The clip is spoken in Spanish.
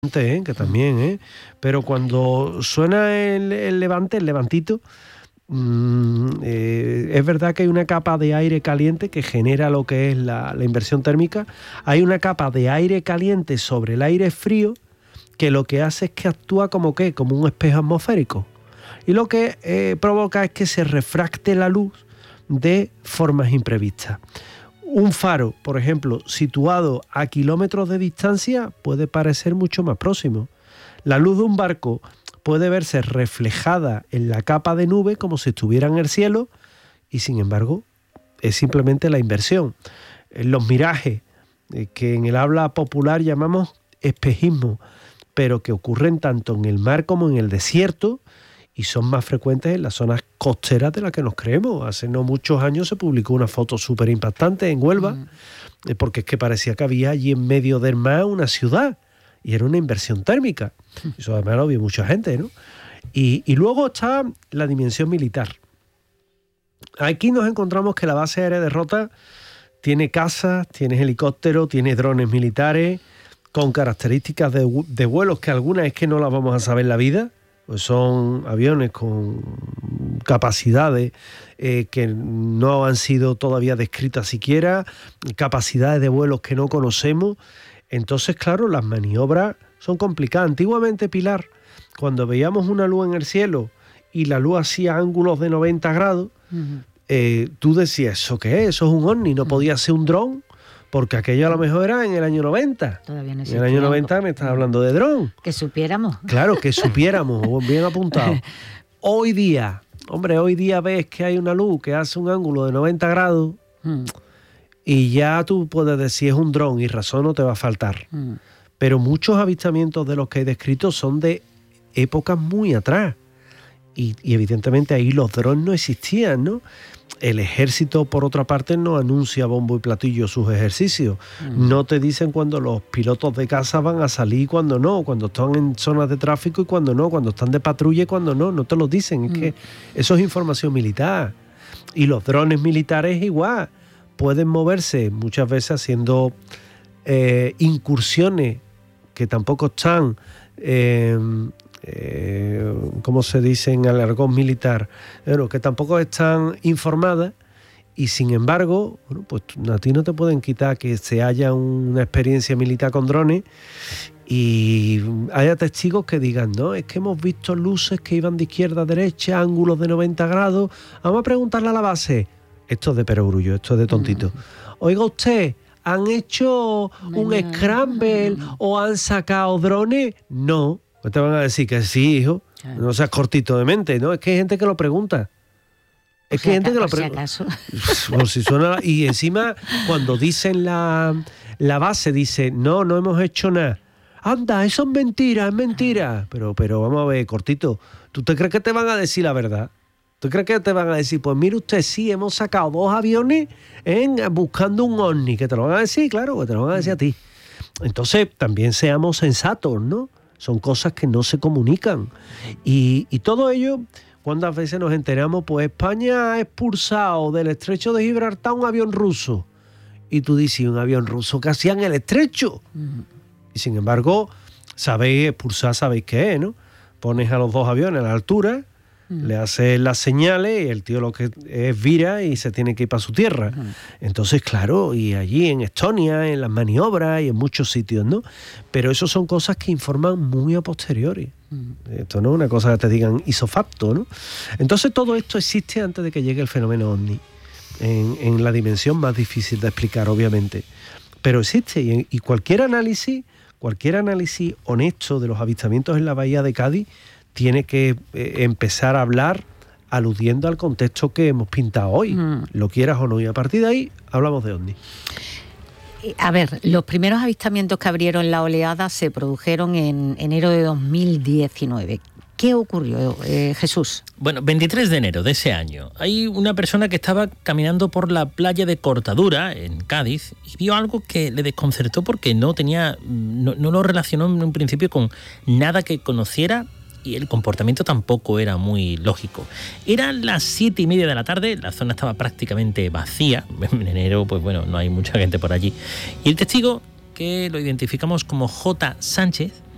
Que también, pero cuando suena el levante, el levantito, es verdad que hay una capa de aire caliente que genera lo que es la inversión térmica. Hay una capa de aire caliente sobre el aire frío que lo que hace es que actúa como un espejo atmosférico, y lo que provoca es que se refracte la luz de formas imprevistas. Un faro, por ejemplo, situado a kilómetros de distancia, puede parecer mucho más próximo. La luz de un barco puede verse reflejada en la capa de nube como si estuviera en el cielo, y sin embargo es simplemente la inversión. Los mirajes, que en el habla popular llamamos espejismo, pero que ocurren tanto en el mar como en el desierto, y son más frecuentes en las zonas costeras de las que nos creemos. Hace no muchos años se publicó una foto súper impactante en Huelva, porque es que parecía que había allí en medio del mar una ciudad, y era una inversión térmica. Eso además lo vio mucha gente, ¿no? Y luego está la dimensión militar. Aquí nos encontramos que la base aérea de Rota tiene cazas, tiene helicópteros, tiene drones militares, con características de vuelos que algunas es que no las vamos a saber en la vida. Pues son aviones con capacidades que no han sido todavía descritas siquiera, capacidades de vuelos que no conocemos. Entonces, claro, las maniobras son complicadas. Antiguamente, Pilar, cuando veíamos una luz en el cielo y la luz hacía ángulos de 90 grados, tú decías, ¿eso qué es? Eso es un ovni, no podía ser un dron. Porque aquello a lo mejor era en el año 90. Todavía no en el año 90 me estás hablando de dron. Que supiéramos. Claro, que supiéramos, bien apuntado. Hoy día ves que hay una luz que hace un ángulo de 90 grados y ya tú puedes decir es un dron y razón no te va a faltar. Pero muchos avistamientos de los que he descrito son de épocas muy atrás. Y evidentemente ahí los drones no existían, ¿no? El ejército, por otra parte, no anuncia bombo y platillo sus ejercicios. No te dicen cuando los pilotos de caza van a salir y cuando no, cuando están en zonas de tráfico y cuando no, cuando están de patrulla y cuando no te lo dicen. Es que eso es información militar. Y los drones militares igual pueden moverse muchas veces haciendo incursiones que tampoco están... ¿cómo se dice en el argot militar? Bueno, que tampoco están informadas, y sin embargo, bueno, pues a ti no te pueden quitar que se haya una experiencia militar con drones y haya testigos que digan, no, es que hemos visto luces que iban de izquierda a derecha, ángulos de 90 grados, vamos a preguntarle a la base. Esto es de perogrullo, esto es de tontito. Oiga usted, ¿han hecho un scramble o han sacado drones? No. Pues te van a decir que sí, hijo. No seas cortito de mente, ¿no? Es que hay gente que lo pregunta. Es que hay gente que lo pregunta. Por si suena. Y encima, cuando dicen la base, dice, no hemos hecho nada. Anda, eso es mentira, es mentira. Pero vamos a ver, cortito. ¿Tú te crees que te van a decir la verdad? ¿Tú crees que te van a decir, pues mire usted, sí, hemos sacado 2 aviones buscando un ovni? Que te lo van a decir, claro, que te lo van a decir a ti. Entonces, también seamos sensatos, ¿no? Son cosas que no se comunican. Y todo ello, ¿cuántas veces nos enteramos? Pues España ha expulsado del estrecho de Gibraltar un avión ruso. Y tú dices, ¿un avión ruso que hacía en el estrecho? Y sin embargo, expulsar sabéis qué es, ¿no? Pones a los 2 aviones a la altura, le haces las señales y el tío lo que es vira y se tiene que ir para su tierra. Entonces, claro, y allí en Estonia, en las maniobras y en muchos sitios, ¿no? Pero eso son cosas que informan muy a posteriori. Esto no es una cosa que te digan ipso facto, ¿no? Entonces todo esto existe antes de que llegue el fenómeno ovni, en la dimensión más difícil de explicar, obviamente. Pero existe, y cualquier análisis honesto de los avistamientos en la bahía de Cádiz tiene que empezar a hablar aludiendo al contexto que hemos pintado hoy, lo quieras o no, y a partir de ahí hablamos de ovni. A ver, los primeros avistamientos que abrieron la oleada se produjeron en enero de 2019. ¿Qué ocurrió, Jesús? Bueno, 23 de enero de ese año, hay una persona que estaba caminando por la playa de Cortadura, en Cádiz, y vio algo que le desconcertó porque no lo relacionó en un principio con nada que conociera, y el comportamiento tampoco era muy lógico. Eran las 7:30 de la tarde, la zona estaba prácticamente vacía. En enero, pues bueno, no hay mucha gente por allí. Y el testigo, que lo identificamos como J. Sánchez,